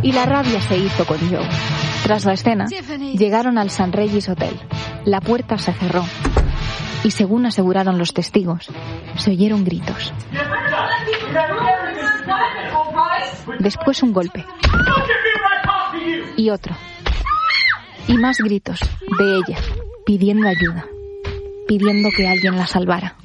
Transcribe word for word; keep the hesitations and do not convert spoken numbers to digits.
y la rabia se hizo con Joe. Tras la escena, llegaron al Saint Regis Hotel. La puerta se cerró y, según aseguraron los testigos, se oyeron gritos. Después un golpe. Y otro. Y más gritos de ella, pidiendo ayuda, pidiendo que alguien la salvara.